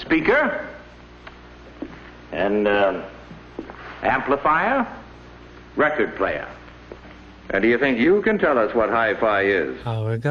speaker, and amplifier, record player. And do you think you can tell us what hi-fi is? How it goes.